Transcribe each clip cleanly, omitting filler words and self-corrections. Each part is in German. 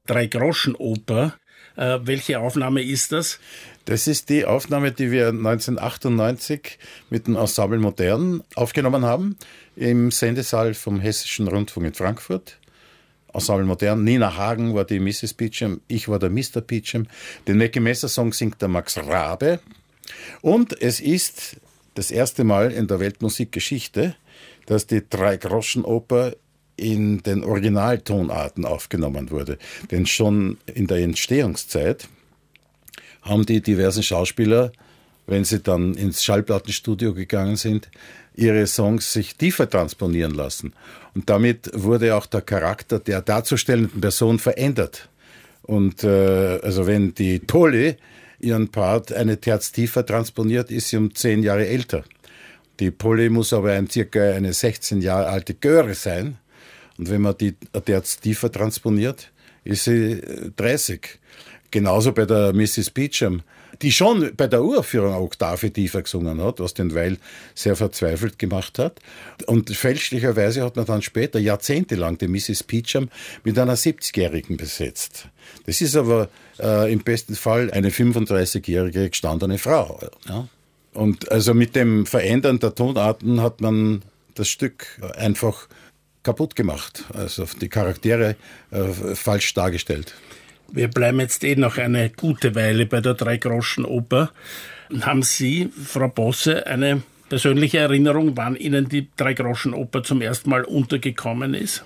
Drei-Groschen-Oper. Welche Aufnahme ist das? Das ist die Aufnahme, die wir 1998 mit dem Ensemble Modern aufgenommen haben, im Sendesaal vom Hessischen Rundfunk in Frankfurt. Ensemble Modern, Nina Hagen war die Mrs. Peachum, ich war der Mr. Peachum. Den Mackie Messer Song singt der Max Rabe. Und es ist das erste Mal in der Weltmusikgeschichte, dass die Drei-Groschen-Oper in den Originaltonarten aufgenommen wurde. Denn schon in der Entstehungszeit haben die diversen Schauspieler, wenn sie dann ins Schallplattenstudio gegangen sind, ihre Songs sich tiefer transponieren lassen. Und damit wurde auch der Charakter der darzustellenden Person verändert. Und also wenn die Polly ihren Part eine Terz tiefer transponiert, ist sie um 10 Jahre älter. Die Polly muss aber circa eine 16 Jahre alte Göre sein. Und wenn man die Terz tiefer transponiert, ist sie 30. Genauso bei der Mrs. Peachum, die schon bei der Uraufführung eine Oktave tiefer gesungen hat, was den Weil sehr verzweifelt gemacht hat. Und fälschlicherweise hat man dann später jahrzehntelang die Mrs. Peachum mit einer 70-Jährigen besetzt. Das ist aber im besten Fall eine 35-jährige gestandene Frau. Ja? Und also mit dem Verändern der Tonarten hat man das Stück einfach kaputt gemacht, also die Charaktere falsch dargestellt. Wir bleiben jetzt noch eine gute Weile bei der Drei-Groschen-Oper. Haben Sie, Frau Bosse, eine persönliche Erinnerung, wann Ihnen die Drei-Groschen-Oper zum ersten Mal untergekommen ist?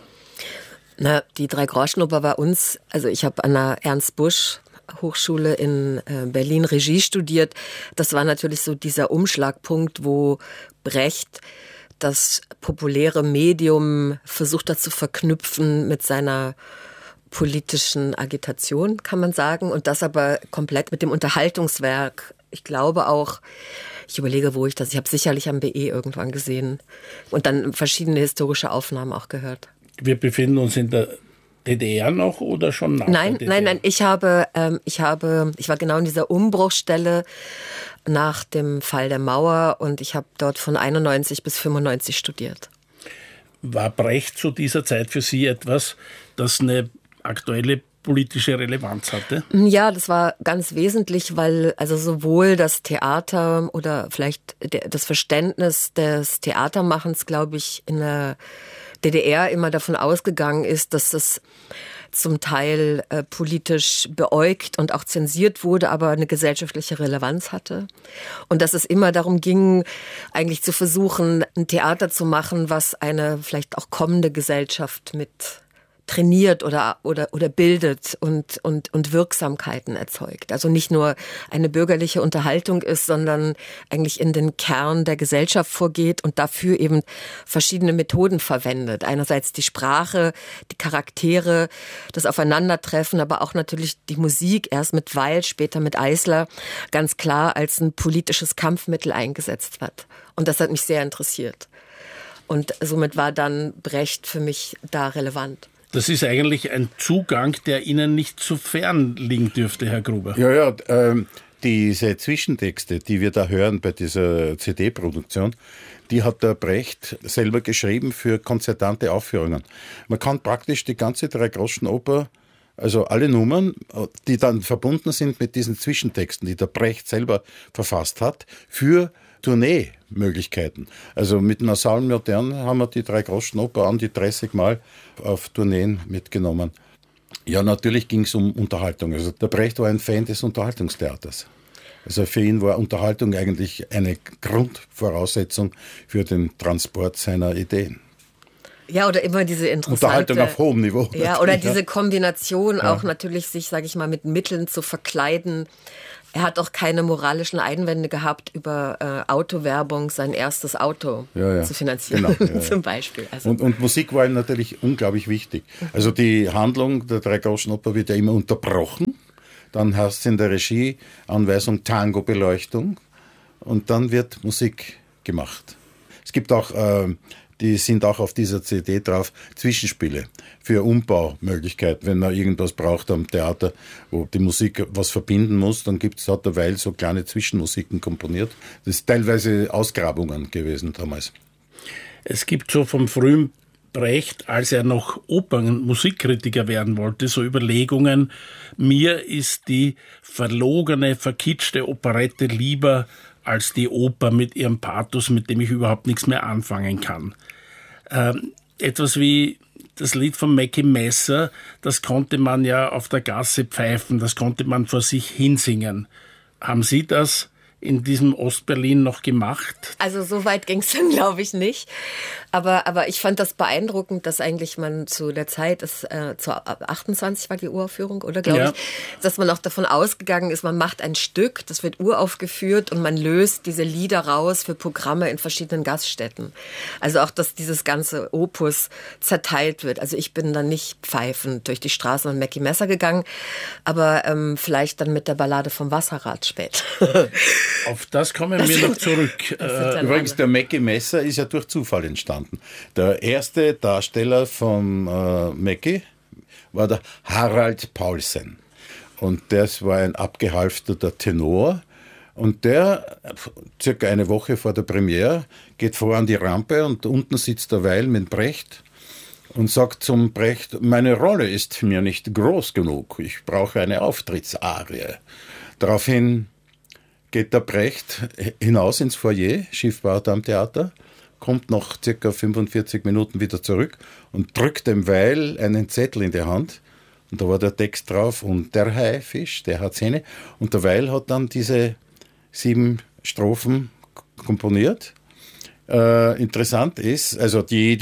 Na, die Drei-Groschen-Oper war uns, also ich habe an der Ernst-Busch-Hochschule in Berlin Regie studiert. Das war natürlich so dieser Umschlagpunkt, wo Brecht das populäre Medium versucht hat zu verknüpfen mit seiner politischen Agitation, kann man sagen. Und das aber komplett mit dem Unterhaltungswerk. Ich glaube auch, ich überlege, wo ich habe sicherlich am BE irgendwann gesehen und dann verschiedene historische Aufnahmen auch gehört. Wir befinden uns in der DDR noch oder schon nach der DDR? Nein. Ich war genau in dieser Umbruchstelle nach dem Fall der Mauer und ich habe dort von 91 bis 95 studiert. War Brecht zu dieser Zeit für Sie etwas, das eine aktuelle politische Relevanz hatte? Ja, das war ganz wesentlich, weil also sowohl das Theater oder vielleicht das Verständnis des Theatermachens, glaube ich, in der DDR immer davon ausgegangen ist, dass es zum Teil politisch beäugt und auch zensiert wurde, aber eine gesellschaftliche Relevanz hatte. Und dass es immer darum ging, eigentlich zu versuchen, ein Theater zu machen, was eine vielleicht auch kommende Gesellschaft mit trainiert oder bildet und Wirksamkeiten erzeugt. Also nicht nur eine bürgerliche Unterhaltung ist, sondern eigentlich in den Kern der Gesellschaft vorgeht und dafür eben verschiedene Methoden verwendet. Einerseits die Sprache, die Charaktere, das Aufeinandertreffen, aber auch natürlich die Musik, erst mit Weil, später mit Eisler, ganz klar als ein politisches Kampfmittel eingesetzt wird. Und das hat mich sehr interessiert. Und somit war dann Brecht für mich da relevant. Das ist eigentlich ein Zugang, der Ihnen nicht zu fern liegen dürfte, Herr Gruber. Ja, diese Zwischentexte, die wir da hören bei dieser CD-Produktion, die hat der Brecht selber geschrieben für konzertante Aufführungen. Man kann praktisch die ganze Drei-Groschen-Oper, also alle Nummern, die dann verbunden sind mit diesen Zwischentexten, die der Brecht selber verfasst hat, für Tourneemöglichkeiten. Also mit dem Ensemble Modern haben wir die Drei-Groschen-Oper an die 30 Mal auf Tourneen mitgenommen. Ja, natürlich ging es um Unterhaltung. Also der Brecht war ein Fan des Unterhaltungstheaters. Also für ihn war Unterhaltung eigentlich eine Grundvoraussetzung für den Transport seiner Ideen. Ja, oder immer diese interessante... Unterhaltung auf hohem Niveau. Ja, oder diese Kombination auch natürlich, sich, sage ich mal, mit Mitteln zu verkleiden. Er hat auch keine moralischen Einwände gehabt, über Autowerbung sein erstes Auto zu finanzieren, genau, zum Beispiel. Also. Und Musik war ihm natürlich unglaublich wichtig. Also die Handlung der Drei-Groschen-Oper wird ja immer unterbrochen. Dann heißt es in der Regieanweisung Tango-Beleuchtung und dann wird Musik gemacht. Es gibt auch... die sind auch auf dieser CD drauf, Zwischenspiele für Umbaumöglichkeiten. Wenn man irgendwas braucht am Theater, wo die Musik was verbinden muss, dann hat der Weil so kleine Zwischenmusiken komponiert. Das ist teilweise Ausgrabungen gewesen damals. Es gibt so vom frühen Brecht, als er noch Opernmusikkritiker werden wollte, so Überlegungen, mir ist die verlogene, verkitschte Operette lieber als die Oper mit ihrem Pathos, mit dem ich überhaupt nichts mehr anfangen kann. Etwas wie das Lied von Mackie Messer, das konnte man ja auf der Gasse pfeifen, das konnte man vor sich hinsingen. Haben Sie das in diesem Ostberlin noch gemacht? Also so weit ging es dann, glaube ich, nicht. Aber ich fand das beeindruckend, dass eigentlich man zu der Zeit, zur 28 war die Uraufführung, oder glaube ich, dass man auch davon ausgegangen ist, man macht ein Stück, das wird uraufgeführt und man löst diese Lieder raus für Programme in verschiedenen Gaststätten. Also auch, dass dieses ganze Opus zerteilt wird. Also ich bin dann nicht pfeifend durch die Straßen und Mackie Messer gegangen, aber vielleicht dann mit der Ballade vom Wasserrad später. Auf das kommen wir noch zurück. Übrigens, der Mackie Messer ist ja durch Zufall entstanden. Der erste Darsteller von Mackie war der Harald Paulsen. Und das war ein abgehalfterter Tenor. Und der, circa eine Woche vor der Premiere, geht vor an die Rampe und unten sitzt der Weil mit Brecht und sagt zum Brecht, meine Rolle ist mir nicht groß genug, ich brauche eine Auftrittsarie. Daraufhin geht der Brecht hinaus ins Foyer, Schiffbauer am Theater, kommt nach ca. 45 Minuten wieder zurück und drückt dem Weil einen Zettel in die Hand. Und da war der Text drauf, und der Haifisch, der hat Zähne. Und der Weil hat dann diese 7 Strophen komponiert. Interessant ist, also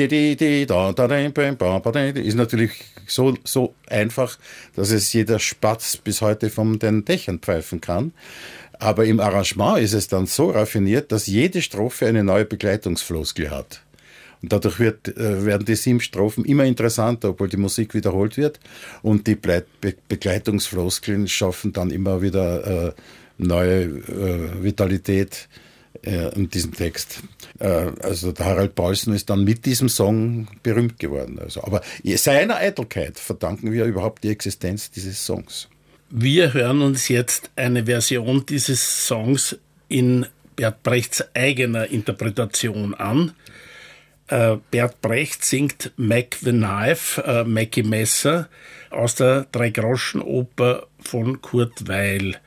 ist natürlich so einfach, dass es jeder Spatz bis heute von den Dächern pfeifen kann. Aber im Arrangement ist es dann so raffiniert, dass jede Strophe eine neue Begleitungsfloskel hat. Und dadurch werden die 7 Strophen immer interessanter, obwohl die Musik wiederholt wird. Und die Begleitungsfloskeln schaffen dann immer wieder neue Vitalität in diesem Text. Also der Harald Paulsen ist dann mit diesem Song berühmt geworden. Also, aber seiner Eitelkeit verdanken wir überhaupt die Existenz dieses Songs. Wir hören uns jetzt eine Version dieses Songs in Bert Brechts eigener Interpretation an. Bert Brecht singt Mac the Knife, Mackie Messer, aus der Dreigroschenoper von Kurt Weill.